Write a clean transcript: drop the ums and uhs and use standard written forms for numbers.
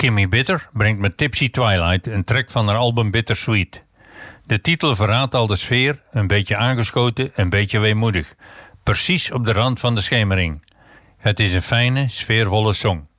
Kimmy Bitter brengt met Tipsy Twilight een track van haar album Bittersweet. De titel verraadt al de sfeer, een beetje aangeschoten, een beetje weemoedig. Precies op de rand van de schemering. Het is een fijne, sfeervolle song.